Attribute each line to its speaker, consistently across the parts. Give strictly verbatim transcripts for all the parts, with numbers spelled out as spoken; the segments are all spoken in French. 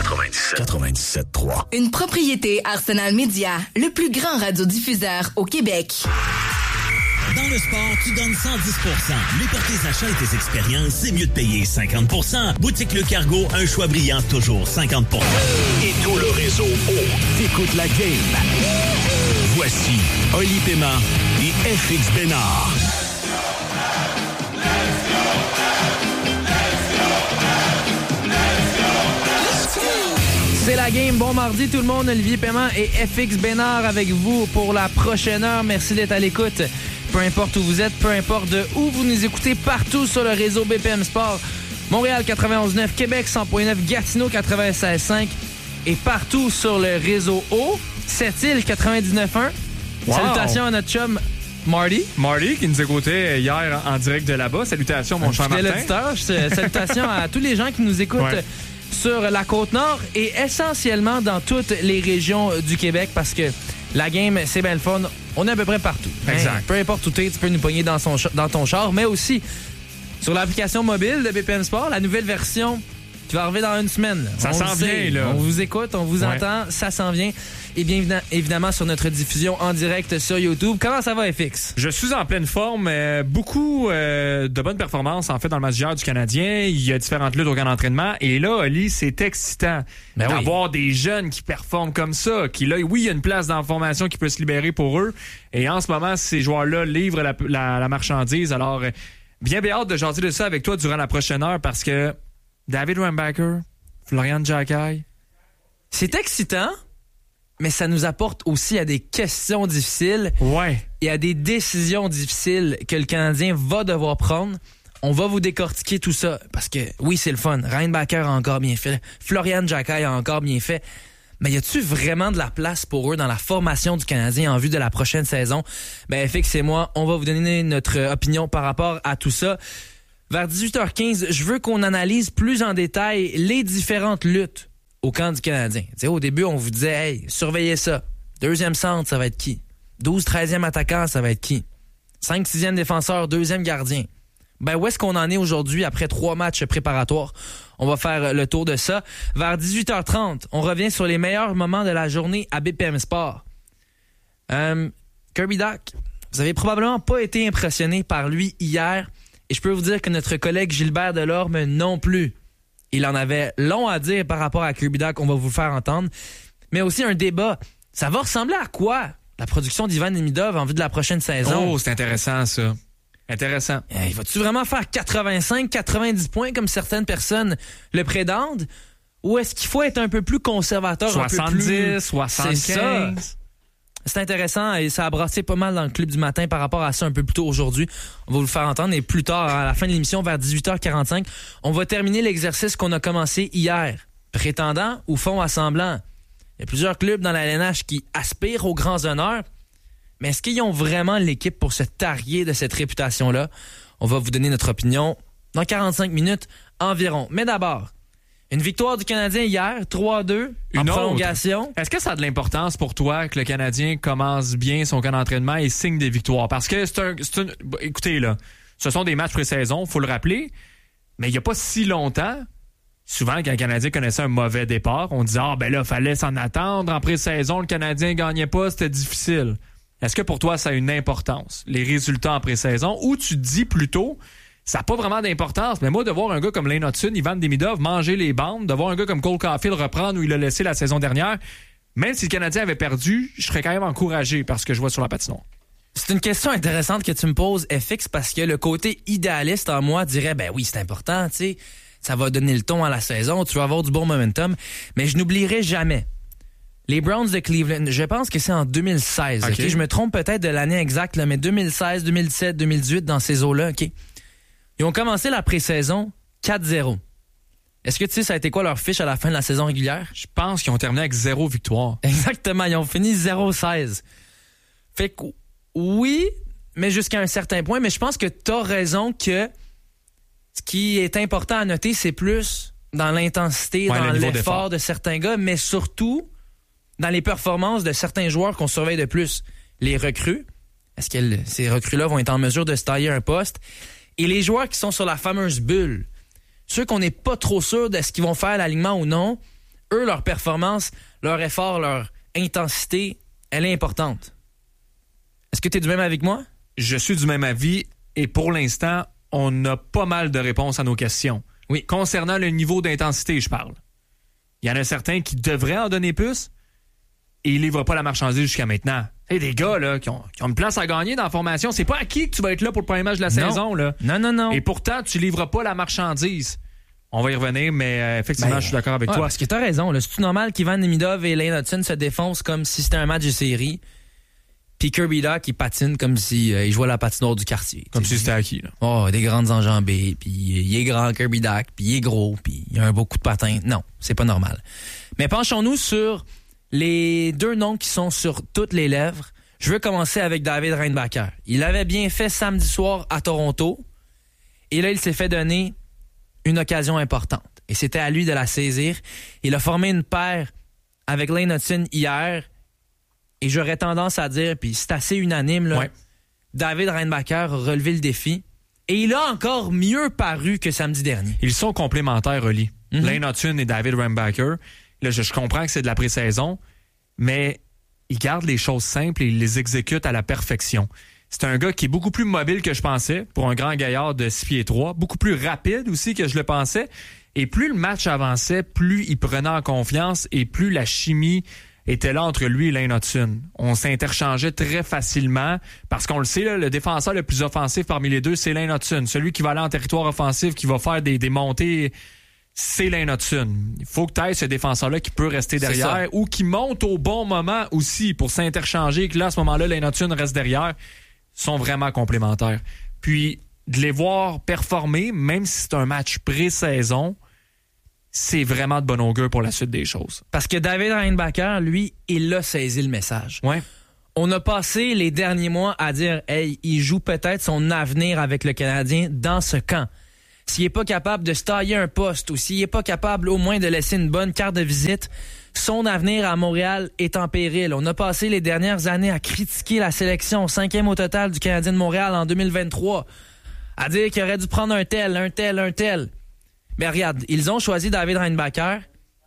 Speaker 1: quatre-vingt-dix-sept quatre-vingt-dix-sept trois.
Speaker 2: Une propriété Arsenal Média, le plus grand radiodiffuseur au Québec.
Speaker 3: Dans le sport, tu donnes cent dix pour cent. Mais pour tes achats et tes expériences, c'est mieux de payer cinquante pour cent. Boutique Le Cargo, un choix brillant, toujours cinquante pour cent.
Speaker 1: Et tout le réseau O t'écoute la game. Voici Oli Pema et F X Bénard.
Speaker 4: C'est la game. Bon mardi tout le monde. Olivier Paiement et F X Bénard avec vous pour la prochaine heure. Merci d'être à l'écoute. Peu importe où vous êtes, peu importe de où vous nous écoutez, partout sur le réseau B P M Sport. Montréal quatre-vingt-onze neuf, Québec cent neuf, Gatineau quatre-vingt-seize cinq et partout sur le réseau O. Sept-Îles quatre-vingt-dix-neuf un. Wow. Salutations à notre chum Marty.
Speaker 5: Marty qui nous écoutait hier en direct de là-bas. Salutations mon cher Martin.
Speaker 4: L'auditeur. Salutations à tous les gens qui nous écoutent. Ouais. Sur la Côte-Nord et essentiellement dans toutes les régions du Québec parce que la game, c'est bien le fun. On est à peu près partout.
Speaker 5: Exact.
Speaker 4: Hein? Peu importe où tu es, tu peux nous pogner dans, son, dans ton char, mais aussi sur l'application mobile de B P M Sport, la nouvelle version qui va arriver dans une semaine.
Speaker 5: Ça s'en vient, là.
Speaker 4: On vous écoute, on vous
Speaker 5: ouais.
Speaker 4: entend, ça s'en vient. Et bien évidemment sur notre diffusion en direct sur YouTube. Comment ça va, F X?
Speaker 5: Je suis en pleine forme. Euh, beaucoup euh, de bonnes performances, en fait, dans le match d'hier du Canadien. Il y a différentes luttes au camp d'entraînement. Et là, Oli, c'est excitant ben d'avoir oui. des jeunes qui performent comme ça. Qui, là, oui, il y a une place dans la formation qui peut se libérer pour eux. Et en ce moment, ces joueurs-là livrent la, la, la marchandise. Alors, bien, bien hâte de jaser de ça avec toi durant la prochaine heure parce que David Weinbacher, Florian Jacquet.
Speaker 4: C'est excitant. Mais ça nous apporte aussi à des questions difficiles
Speaker 5: ouais.
Speaker 4: et à des décisions difficiles que le Canadien va devoir prendre. On va vous décortiquer tout ça parce que, oui, c'est le fun. Reinbacker a encore bien fait. Florian Jacquet a encore bien fait. Mais y a-tu vraiment de la place pour eux dans la formation du Canadien en vue de la prochaine saison? Ben, F X et moi, on va vous donner notre opinion par rapport à tout ça. Vers dix-huit heures quinze, je veux qu'on analyse plus en détail les différentes luttes au camp du Canadien. T'sais, au début, on vous disait, hey, surveillez ça. Deuxième centre, ça va être qui? douze treizième attaquant, ça va être qui? cinq sixième défenseur, deuxième gardien. Ben, où est-ce qu'on en est aujourd'hui après trois matchs préparatoires? On va faire le tour de ça. Vers dix-huit heures trente, on revient sur les meilleurs moments de la journée à B P M Sport. Euh, Kirby Dach, vous avez probablement pas été impressionné par lui hier, et je peux vous dire que notre collègue Gilbert Delorme non plus. Il en avait long à dire par rapport à Kirby Dach, on va vous le faire entendre. Mais aussi un débat. Ça va ressembler à quoi, la production d'Ivan Demidov en vue de la prochaine saison?
Speaker 5: Oh, c'est intéressant, ça. Intéressant.
Speaker 4: Hey, vas-tu vraiment faire quatre-vingt-cinq quatre-vingt-dix points comme certaines personnes le prétendent? Ou est-ce qu'il faut être un peu plus conservateur?
Speaker 5: soixante-dix,
Speaker 4: un peu plus...
Speaker 5: soixante-quinze.
Speaker 4: C'est ça. C'est intéressant et ça a brassé pas mal dans le club du matin par rapport à ça un peu plus tôt aujourd'hui. On va vous le faire entendre et plus tard, à la fin de l'émission, vers dix-huit heures quarante-cinq, on va terminer l'exercice qu'on a commencé hier. Prétendant ou fond assemblant. Il y a plusieurs clubs dans la L N H qui aspirent aux grands honneurs, mais est-ce qu'ils ont vraiment l'équipe pour se targuer de cette réputation-là? On va vous donner notre opinion dans quarante-cinq minutes environ. Mais d'abord, une victoire du Canadien hier, trois à deux, en
Speaker 5: Une
Speaker 4: prolongation.
Speaker 5: Autre. Est-ce que ça a de l'importance pour toi que le Canadien commence bien son camp d'entraînement et signe des victoires? Parce que c'est un... C'est un écoutez, là, ce sont des matchs pré-saison, il faut le rappeler, mais il n'y a pas si longtemps, souvent quand le Canadien connaissait un mauvais départ, on disait « Ah, ben là, fallait s'en attendre. En pré-saison, le Canadien ne gagnait pas, c'était difficile. » Est-ce que pour toi, ça a une importance, les résultats en pré-saison, ou tu te dis plutôt... Ça n'a pas vraiment d'importance, mais moi, de voir un gars comme Lane Hutson, Ivan Demidov manger les bandes, de voir un gars comme Cole Caulfield reprendre où il a laissé la saison dernière, même si le Canadien avait perdu, je serais quand même encouragé par ce que je vois sur la patinoire.
Speaker 4: C'est une question intéressante que tu me poses, F X, parce que le côté idéaliste en moi dirait, ben oui, c'est important, tu sais, ça va donner le ton à la saison, tu vas avoir du bon momentum, mais je n'oublierai jamais. Les Browns de Cleveland, je pense que c'est en deux mille seize, OK? okay? Je me trompe peut-être de l'année exacte, là, mais deux mille seize, deux mille dix-sept, deux mille dix-huit, dans ces eaux-là, OK? Ils ont commencé la pré-saison quatre zéro. Est-ce que tu sais ça a été quoi leur fiche à la fin de la saison régulière?
Speaker 5: Je pense qu'ils ont terminé avec zéro victoire.
Speaker 4: Exactement, ils ont fini zéro seize. Fait que oui, mais jusqu'à un certain point, mais je pense que t'as raison que ce qui est important à noter, c'est plus dans l'intensité, ouais, dans l'effort d'effort de certains gars, mais surtout dans les performances de certains joueurs qu'on surveille de plus. Les recrues, est-ce que ces recrues-là vont être en mesure de se tailler un poste? Et les joueurs qui sont sur la fameuse bulle, ceux qu'on n'est pas trop sûr de ce qu'ils vont faire à l'alignement ou non, eux, leur performance, leur effort, leur intensité, elle est importante. Est-ce que tu es du même avec moi?
Speaker 5: Je suis du même avis et pour l'instant, on a pas mal de réponses à nos questions.
Speaker 4: Oui.
Speaker 5: Concernant le niveau d'intensité, je parle. Il y en a certains qui devraient en donner plus et ils livrent pas la marchandise jusqu'à maintenant. C'est des gars là, qui, ont, qui ont une place à gagner dans la formation. C'est pas acquis que tu vas être là pour le premier match de la
Speaker 4: non.
Speaker 5: saison. Là.
Speaker 4: Non, non, non.
Speaker 5: Et pourtant, tu livres pas la marchandise. On va y revenir, mais euh, effectivement,
Speaker 4: ben,
Speaker 5: je suis d'accord avec
Speaker 4: ouais,
Speaker 5: toi.
Speaker 4: Parce que t'as raison. Là. C'est-tu normal qu'Ivan Demidov et Lane Hudson se défoncent comme si c'était un match de série, puis Kirby Dach, il patine comme si euh, il jouait à la patinoire du quartier.
Speaker 5: Comme si c'était acquis. Là.
Speaker 4: Oh, des grandes enjambées, puis il est grand, Kirby Dach, puis il est gros, puis il a un beau coup de patin. Non, c'est pas normal. Mais penchons-nous sur les deux noms qui sont sur toutes les lèvres. Je veux commencer avec David Reinbacher. Il avait bien fait samedi soir à Toronto, et là, il s'est fait donner une occasion importante. Et c'était à lui de la saisir. Il a formé une paire avec Lane Hudson hier, et j'aurais tendance à dire, puis c'est assez unanime, là,
Speaker 5: ouais.
Speaker 4: David Reinbacher a relevé le défi. Et il a encore mieux paru que samedi dernier.
Speaker 5: Ils sont complémentaires, Oli.
Speaker 4: Mm-hmm.
Speaker 5: Lane Hudson et David Reinbacher. Là, je, je comprends que c'est de la pré-saison, mais il garde les choses simples et il les exécute à la perfection. C'est un gars qui est beaucoup plus mobile que je pensais pour un grand gaillard de six pieds trois, beaucoup plus rapide aussi que je le pensais. Et plus le match avançait, plus il prenait en confiance et plus la chimie était là entre lui et Lane Hudson. On s'interchangeait très facilement parce qu'on le sait, là, le défenseur le plus offensif parmi les deux, c'est Lane Hudson. Celui qui va aller en territoire offensif, qui va faire des, des montées, c'est Lane Hudson. Il faut que tu aies ce défenseur-là qui peut rester derrière ou qui monte au bon moment aussi pour s'interchanger et que là, à ce moment-là, Lane Hudson reste derrière. Ils sont vraiment complémentaires. Puis, de les voir performer, même si c'est un match pré-saison, c'est vraiment de bon augure pour la suite des choses.
Speaker 4: Parce que David Reinbacher, lui, il a saisi le message.
Speaker 5: Ouais.
Speaker 4: On a passé les derniers mois à dire, hey, il joue peut-être son avenir avec le Canadien dans ce camp. S'il n'est pas capable de se tailler un poste ou s'il n'est pas capable au moins de laisser une bonne carte de visite, son avenir à Montréal est en péril. On a passé les dernières années à critiquer la sélection cinquième au total du Canadien de Montréal en deux mille vingt-trois, à dire qu'il aurait dû prendre un tel, un tel, un tel. Mais regarde, ils ont choisi David Reinbacher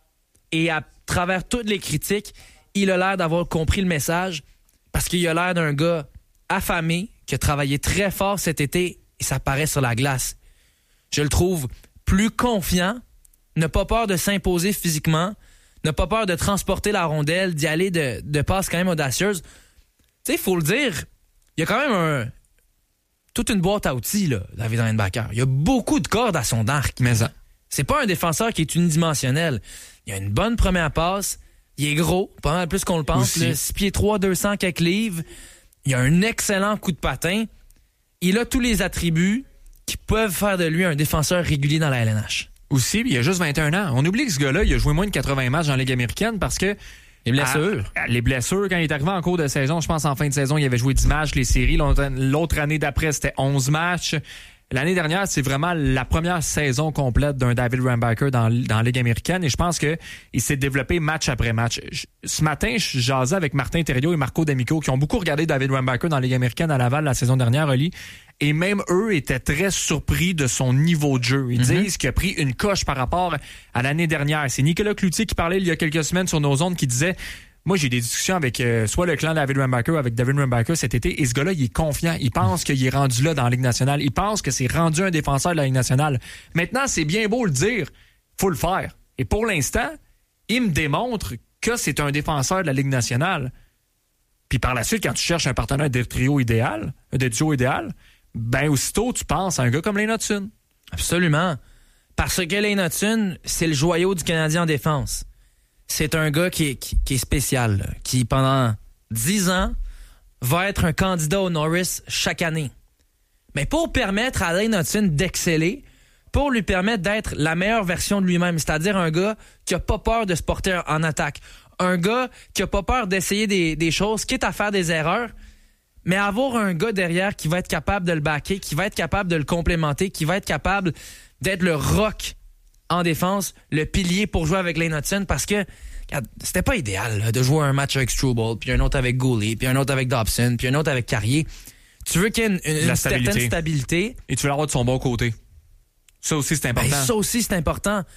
Speaker 4: et à travers toutes les critiques, il a l'air d'avoir compris le message parce qu'il a l'air d'un gars affamé qui a travaillé très fort cet été et ça paraît sur la glace. Je le trouve plus confiant, n'a pas peur de s'imposer physiquement, n'a pas peur de transporter la rondelle, d'y aller de, de passes quand même audacieuses. Tu sais, il faut le dire, il y a quand même un, toute une boîte à outils, là, David Reinbacher. Il y a beaucoup de cordes à son arc.
Speaker 5: Mais ça.
Speaker 4: C'est pas un défenseur qui est unidimensionnel. Il a une bonne première passe, il est gros, pas mal plus qu'on le pense, six pieds trois, deux cents quelques livres. Il a un excellent coup de patin. Il a tous les attributs qui peuvent faire de lui un défenseur régulier dans la L N H.
Speaker 5: Aussi, il a juste vingt et un ans. On oublie que ce gars-là, il a joué moins de quatre-vingts matchs dans la Ligue américaine parce que...
Speaker 4: Les blessures.
Speaker 5: À, à, les blessures, quand il est arrivé en cours de saison, je pense en fin de saison, il avait joué dix matchs, les séries. L'autre, l'autre année d'après, c'était onze matchs. L'année dernière, c'est vraiment la première saison complète d'un David Reinbacher dans, dans la Ligue américaine et je pense que il s'est développé match après match. Je, ce matin, je jasais avec Martin Thériault et Marco D'Amico qui ont beaucoup regardé David Reinbacher dans la Ligue américaine à Laval la saison dernière, Oli. Et même eux étaient très surpris de son niveau de jeu. Ils mm-hmm. disent qu'il a pris une coche par rapport à l'année dernière. C'est Nicolas Cloutier qui parlait il y a quelques semaines sur nos ondes qui disait... Moi, j'ai eu des discussions avec euh, soit le clan David Reinbacher ou avec David Reinbacher cet été, et ce gars-là, il est confiant. Il pense qu'il est rendu là dans la Ligue nationale. Il pense que c'est rendu un défenseur de la Ligue nationale. Maintenant, c'est bien beau le dire, faut le faire. Et pour l'instant, il me démontre que c'est un défenseur de la Ligue nationale. Puis par la suite, quand tu cherches un partenaire de trio idéal, de duo idéal, ben aussitôt, tu penses à un gars comme Lane Hudson.
Speaker 4: Absolument. Parce que Lane Hudson, c'est le joyau du Canadien en défense. C'est un gars qui est, qui, qui est spécial, là, qui, pendant dix ans, va être un candidat au Norris chaque année. Mais pour permettre à Lane Hudson d'exceller, pour lui permettre d'être la meilleure version de lui-même, c'est-à-dire un gars qui a pas peur de se porter en attaque, un gars qui a pas peur d'essayer des, des choses, quitte à faire des erreurs, mais avoir un gars derrière qui va être capable de le backer, qui va être capable de le complémenter, qui va être capable d'être le rock en défense, le pilier pour jouer avec Lane Hudson, parce que regarde, c'était pas idéal là, de jouer un match avec Struble, puis un autre avec Goulet, puis un autre avec Dobson, puis un autre avec Carrier. Tu veux qu'il y ait une, une, une
Speaker 5: stabilité.
Speaker 4: certaine stabilité.
Speaker 5: Et tu veux l'avoir de son bon côté. Ça aussi, c'est important.
Speaker 4: Ben, ça aussi, c'est important.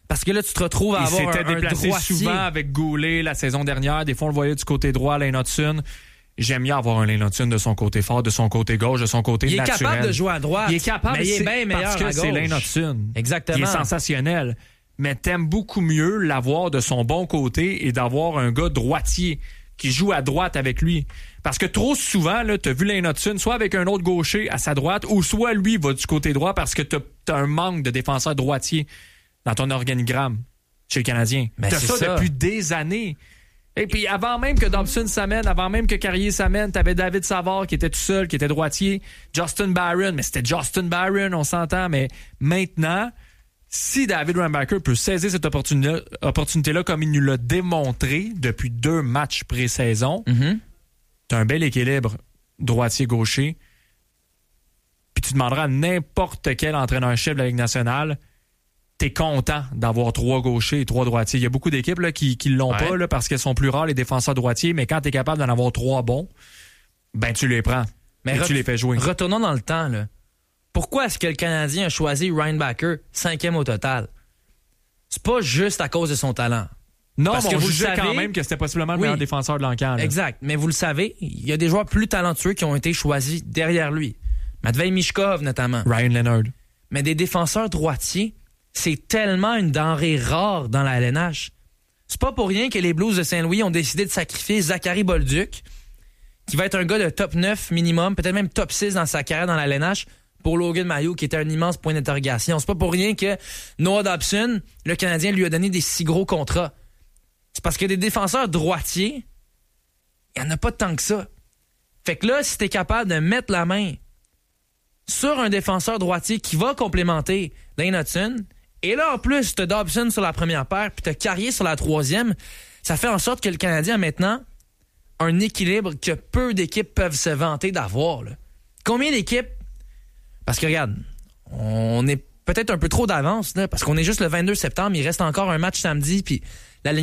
Speaker 4: Parce que là, tu te retrouves à
Speaker 5: Il
Speaker 4: avoir
Speaker 5: s'était
Speaker 4: un,
Speaker 5: déplacé
Speaker 4: un droitier.
Speaker 5: souvent avec Goulet la saison dernière. Des fois, on le voyait du côté droit, Lane Hudson. J'aime mieux avoir un Lane Hudson de son côté fort, de son côté gauche, de son côté
Speaker 4: Il
Speaker 5: naturel.
Speaker 4: est capable de jouer à droite.
Speaker 5: Il est capable,
Speaker 4: mais il est bien meilleur
Speaker 5: parce que
Speaker 4: à
Speaker 5: c'est
Speaker 4: gauche.
Speaker 5: Lane Hudson.
Speaker 4: Exactement.
Speaker 5: Il est sensationnel. Mais t'aimes beaucoup mieux l'avoir de son bon côté et d'avoir un gars droitier qui joue à droite avec lui. Parce que trop souvent, là, t'as vu Lane Hudson, soit avec un autre gaucher à sa droite, ou soit lui va du côté droit parce que t'as, t'as un manque de défenseurs droitiers dans ton organigramme chez le Canadien.
Speaker 4: Mais
Speaker 5: t'as
Speaker 4: c'est
Speaker 5: ça,
Speaker 4: ça
Speaker 5: depuis des années. Et puis avant même que Dobson s'amène, avant même que Carrier s'amène, t'avais David Savard qui était tout seul, qui était droitier, Justin Barron, mais c'était Justin Barron, on s'entend, mais maintenant, si David Reinbacher peut saisir cette opportunité-là, opportunité-là comme il nous l'a démontré depuis deux matchs pré-saison,
Speaker 4: Mm-hmm.
Speaker 5: t'as un bel équilibre droitier-gaucher, puis tu demanderas à n'importe quel entraîneur-chef de la Ligue nationale, t'es content d'avoir trois gauchers et trois droitiers. Il y a beaucoup d'équipes là, qui ne l'ont
Speaker 4: ouais.
Speaker 5: pas là, parce qu'elles sont plus rares, les défenseurs droitiers, mais quand t'es capable d'en avoir trois bons, ben tu les prends
Speaker 4: Mais
Speaker 5: et
Speaker 4: re-
Speaker 5: tu les fais jouer.
Speaker 4: Retournons dans le temps, là. Pourquoi est-ce que le Canadien a choisi Reinbacher cinquième au total? C'est pas juste à cause de son talent.
Speaker 5: Non,
Speaker 4: parce
Speaker 5: mais
Speaker 4: que
Speaker 5: on
Speaker 4: vous le
Speaker 5: jugeait quand
Speaker 4: savez-
Speaker 5: même que c'était possiblement le
Speaker 4: Oui.
Speaker 5: meilleur défenseur de l'Encan. là.
Speaker 4: Exact. Mais vous le savez, il y a des joueurs plus talentueux qui ont été choisis derrière lui. Matvei Michkov, notamment.
Speaker 5: Ryan Leonard.
Speaker 4: Mais des défenseurs droitiers, c'est tellement une denrée rare dans la L N H. C'est pas pour rien que les Blues de Saint-Louis ont décidé de sacrifier Zachary Bolduc, qui va être un gars de top neuf minimum, peut-être même top six dans sa carrière dans la L N H, pour Logan Mailloux, qui était un immense point d'interrogation. C'est pas pour rien que Noah Dobson, le Canadien, lui a donné des si gros contrats. C'est parce que des défenseurs droitiers, il n'y en a pas tant que ça. Fait que là, si t'es capable de mettre la main sur un défenseur droitier qui va complémenter Lane Hudson, et là, en plus, t'as Dobson sur la première paire, puis t'as Carrier sur la troisième, ça fait en sorte que le Canadien a maintenant un équilibre que peu d'équipes peuvent se vanter d'avoir. Là. Combien d'équipes... Parce que regarde, on est peut-être un peu trop d'avance, là, parce qu'on est juste le vingt-deux septembre, il reste encore un match samedi, puis la ligne